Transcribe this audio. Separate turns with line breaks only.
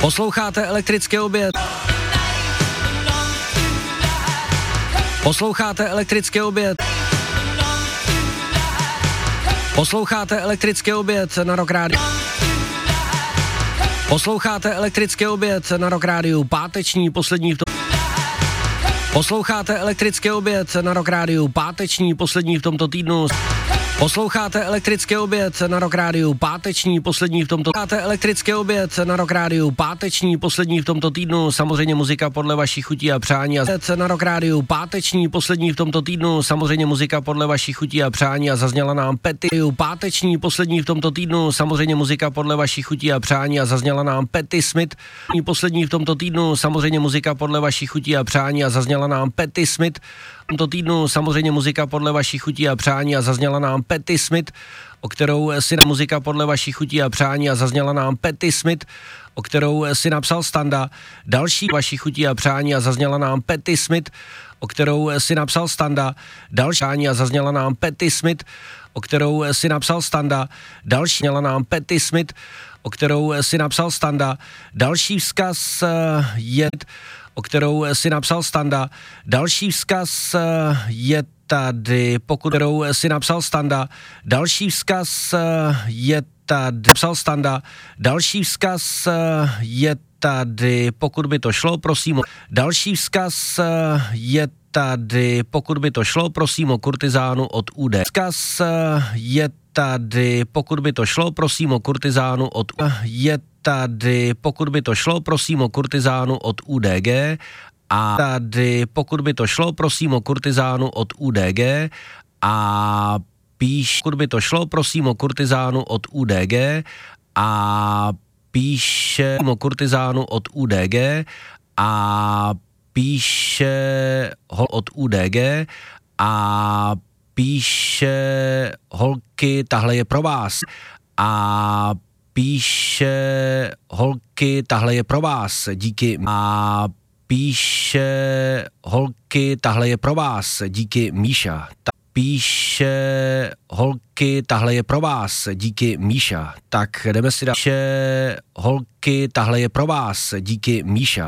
Posloucháte Elektrický oběd. Posloucháte Elektrický oběd. Posloucháte Elektrický oběd na Rock Radio. Posloucháte Elektrický oběd na Rock Radio, páteční, poslední v tom. Posloucháte Elektrický oběd na Rock Radio, páteční, poslední v tomto týdnu. Posloucháte Elektrický oběd na Rock Radio, páteční, poslední v tomto. Posloucháte Elektrický oběd na Rock Radio, páteční, poslední v tomto týdnu. Samozřejmě muzika podle vašich chutí a přání. A na Rock Radio, páteční, poslední v tomto týdnu. Samozřejmě muzika podle vašich chutí a přání. A zazněla nám Pety, páteční, poslední v tomto týdnu. Samozřejmě muzika podle vašich chutí a přání. A zazněla nám Patti Smith, poslední v tomto týdnu. Samozřejmě muzika podle vašich chutí a přání. A zazněla nám Patti Smith. V tomto týdnu samozřejmě muzika podle vašich chutí a přání a zazněla nám Patti Smith, o kterou si na muzika podle vašich chutí a přání a zazněla nám Patti Smith, o kterou si napsal Standa. Další vašich chutí a přání a zazněla nám Patti Smith, o kterou si napsal Standa. Další a zazněla nám Patti Smith, o kterou si napsal Standa. Další zazněla nám Patti Smith, o kterou si napsal Standa. Další vzkaz je, o kterou si napsal Standa. Další vzkaz je tady, kterou si napsal Standa. Další vzkaz je tady, napsal Standa. Další vzkaz je tady, pokud by to šlo, prosím. Další vzkaz je tady, pokud by to šlo, prosím o kurtizánu od UD. Vzkaz je tady, pokud by to šlo, prosím o kurtizánu od je tady, pokud by to šlo, prosím o kurtizánu od UDG. A tady, pokud by to šlo, prosím o kurtizánu od UDG. A pokud by to šlo, prosím o kurtizánu od UDG. A píše o kurtizánu od UDG. A píše od UDG. A píše holky, tahle je pro vás. A píše holky, tahle je pro vás, díky. A píše holky, tahle je pro vás, díky Míša. Píše holky, tahle je pro vás, díky Míša. Tak jdeme si dát. Píše holky, tahle je pro vás, díky Míša.